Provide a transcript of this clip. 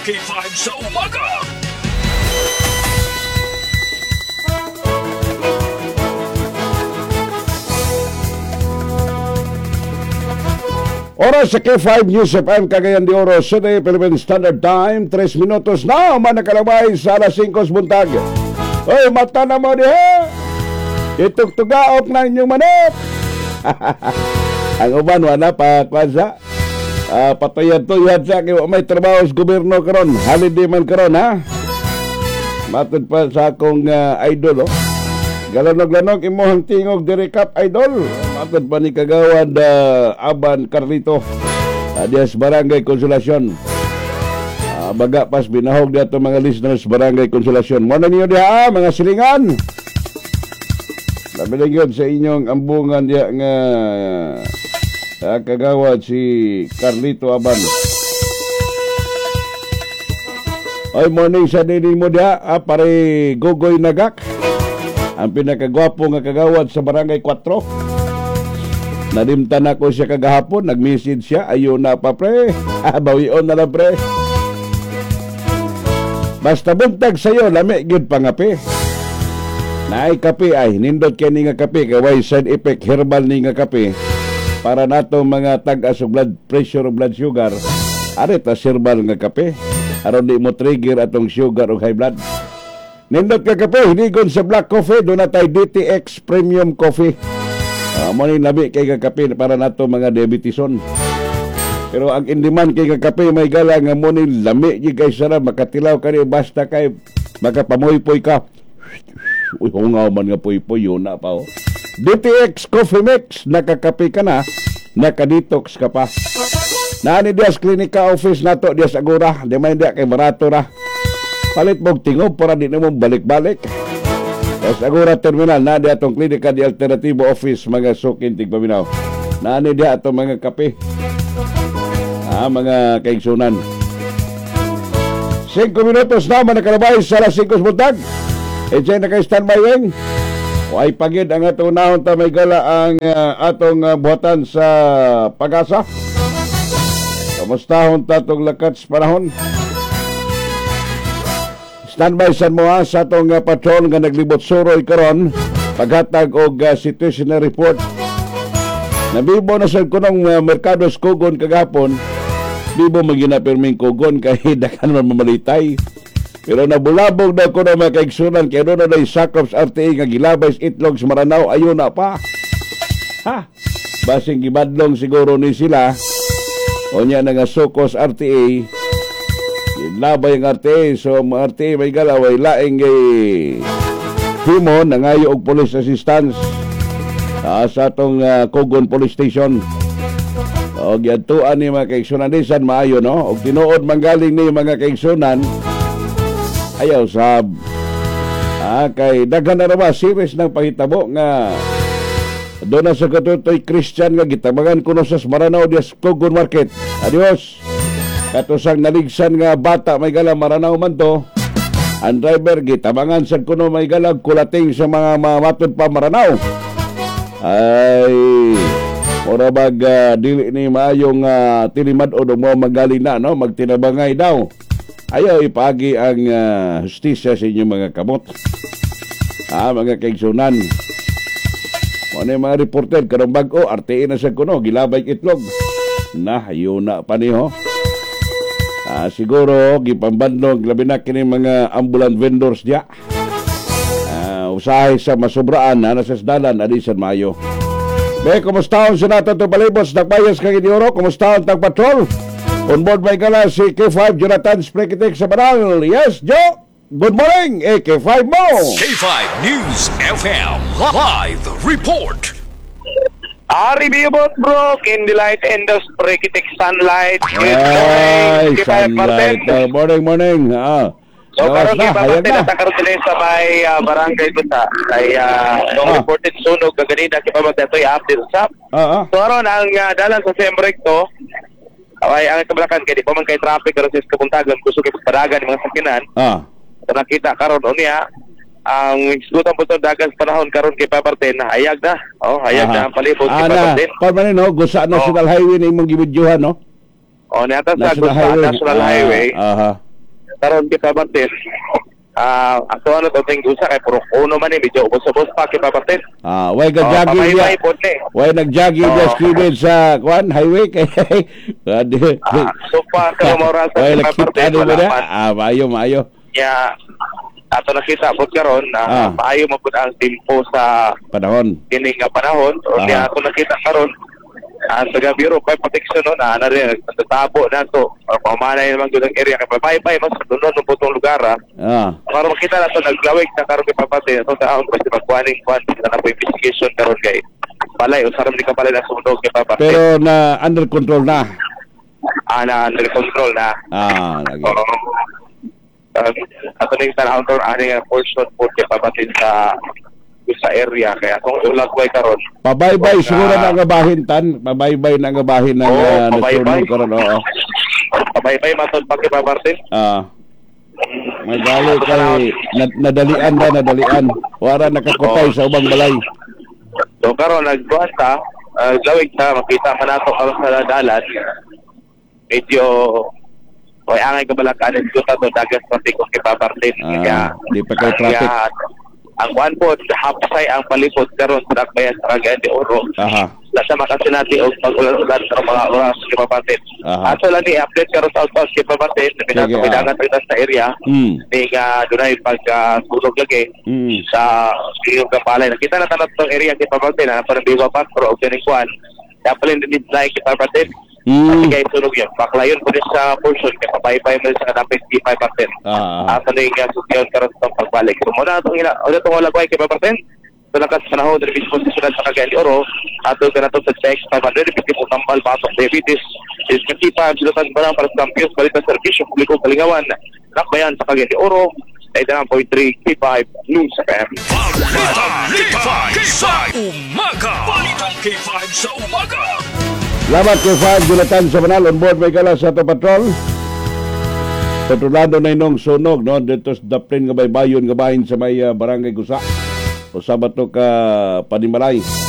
K5 sa umaga. Oras sa K5 News FM Cagayan de Oro City, Philippine Standard Time, 3 minutos na manakalabay sa alas 5 buntag. Oy, mata na mo diha! Itugtugaok na inyong manok! Ang uban, wala pa, kwanza. Patuyad-tuyad siya, kaya may trabaho sa gobyerno karon, holiday man karon, ha? Matod pa sa akong idol, oh. Galanog-lanog imuhang tingog direkap idol. Matod pa ni kagawad Aban Carlito. Dias Barangay Konsolasyon. Baga pas binahog dato mga listeners Barangay Konsolasyon. Mo na niyo diha mga silingan. Nabilingod sa inyong ambungan diya nga kagawad si Carlito Aban. Oy, morning sa dining mo diha, pare Gogoy Nagak. Ang pinakagwapo nga kagawad sa Barangay 4. Nadimtan ako siya kagahapon, nag-message siya, ayun na pa pre, bawion na lang pre. Basta buntag sa'yo, lami, yun pangapi. Naay kape ay, nindot kaya ni nga kape, kaway side effect herbal ni nga kape, para nato mga tag-as blood pressure o blood sugar, arita herbal nga kape, aron di mo trigger atong sugar o high blood. Nindot ka kape, hinigon sa black coffee, doon na tayo DTX Premium Coffee. Maning labi kay kape para nato mga diabetison. Pero ang indiman kay kape may gala nga maning lami gi kay sarap makatilaw kani basta kay makapamoy-poy ka. Uy, hungaw man nga poy-poy yun na pa. Oh. DTX Coffee Mix, nakakape ka na, nakadetox ka pa. Naani dias klinika office nato dias agura, di man dia kay barato ra. Palit mong tingob para di na mong balik-balik. Yes, agora terminal na di atong klinika di alternatibo office mga sukin tigpaminaw. Na di atong mga kape. Mga kaigsunan. 5 minutos na manakalabay sa alas 5 buntag. Ejay na kay standby wing. Way pagid ang atong nahon ta may gala ang atong buhatan sa Pag-asa. Kamustahon ta tong lakat sa panahon. Standby sa mga sa atong patrol nga naglibot suroy karon paghatag og situational report. Nabibo na sa kunong merkado sa Kugon kagapon. Bibo maginapirming Kugon kay dakan man mamalitay. Pero nabulabog daw ko na mga kaigsunan kaya doon na sakop sa RTA nga gilabay sa itlog sa Maranao, ayun na pa. Ha? Basing gibadlong siguro ni sila o niya na nga sukos RTA. Labay ang RTA, so ang RTA may galaway laing himo nangayo og police assistance sa atong Kugon Police Station. Og yadtuan ni mga kaigsunan disan maayo no, og tinuod manggaling ni mga kaigsunan ayaw sab. Kay daghan na raw series ng pahitabo nga doon na sa katutoy Christian nga gitabangan kuno sa Maranao dias Kugon Market. Adios. Katusang naligsan nga bata may gala Maranao man to. Ang driver gitabangan sa kuno may galag kulating sa mga matod pa Maranao. Ay ora bag dili ni maayong tilimad o mo magaling na no, magtinabangay daw. Ayaw ipagi ang hustisya sa inyong mga kamot. Mga kaigsunan. Ano yung mga reporter karong bag-o RTA na sa kuno gilabay itlog. Yun na pa niyo. Siguro gipambandog labi na kini mga ambulant vendors diya. Usahay sa masubraan na sa dalan adisan maayo. Be, kumusta sa nato to palibot sa Tagbayas kag Oro? Kumusta ang tagpatrol? On board may gala si K5 Jonathan Sprekitek sa Banal. Yes, Joe. Good morning, K5 mo. K5 News FM Live Report. Review boat bro, Candlelight and the Sprekitek Sunlight. Good morning, K5 Martin. Morning. So karon kay Martin at karon din sa may barangay Buta. Kay nung reported sunog kaganina kay Martin ito i-update sa. So aron ang dalan sa Sembrek to. Ay ang kabalakan kay di pa man kay traffic karon sa kabuntagan kusog kay padagan mga sakinan. Nakita karon unya ang isgutan po ito dagas panahon karon kay Paparten hayag na. Hayag na ang palibot kay Paparten. Parang no, gusa National Highway na imong gibidyohan no? Nata sa National Highway. karon kita Martin. Ato ano to ting usa kay puro kuno man ni medyo ubos-ubos pa kita Martin. Way ka jogging pamay niya. po ni. Way nag-jogging niya skribin sa kwan highway kay. So pa ka mo ra sa way kita nakita Martin. mo na. Maayo. Ya ato nakita pud karon na maayo mo pud ang tempo sa Panahon. kini nga panahon. O niya ato nakita karon ang taga Bureau of Protection no na rin nagtatabo na to para pamanay naman gyud ang area kay bye mas dunod ng butong lugar para makita na to naglawig na karon kay papate so taon kasi magkuaning kwan na po investigation karon kay balay usaram ni kapalay na sunog kay papate Pero na under control na. Na under control na Lagi. ato ning tanawon karon ani portion po kay papate sa area kaya kung ulagway karon Pabaybay siguro na nga bahin tan, pabaybay na nga bahin ng nasunog karon pabaybay matod pa kay Martin. Magali kay nadalian. Wara nakakupay sa ubang balay. So karon nagbuhat ta, lawig ta makita man nato karon sa dalan. Medyo angay kabalakan dito ta to dagat traffic kay Martin. Kaya di pa kay traffic. Ang one po, hapsay ang palipod karon sa Dakbayan sa Cagayan de Oro. Lasa makasinati og pag-ulan sa mga oras kay Papatin. Ato lang i-update karon sa outpost kay Papatin, na pinangat rin sa area. Ni dunay pagsulog lagi sa Rio Kapalay. Nakita na tanap tong area kay Papatin na para biwa pa pero og kining kuan. Kapalin din like kay Papatin. Kasi kaya sunog yan. Baklayon po rin sa portion kaya papaypay mo rin sa katapit D5%. Asa na yung susyon karoon sa pagbalik. So muna itong walagway kay Papatin. Ito lang kasi panahon na disposition sa Cagayan de Oro. Ato ka na ito sa text 550 po tambal pasok diabetes. Is 55 silutan barang para sa Campios Balita Servisyo Publiko Kalingawan. Nakbayan sa Cagayan de Oro. 89.3 K5 News FM. Balitang K5 sa umaga. Balitang K5 sa umaga. Salamat kay Fahad Jonathan sa Manal on board may kala sa patrol. Kontrolado na inong sunog no dito sa Daplin nga baybayon nga bahin sa may barangay Gusa. O sabat to ka Panimalay.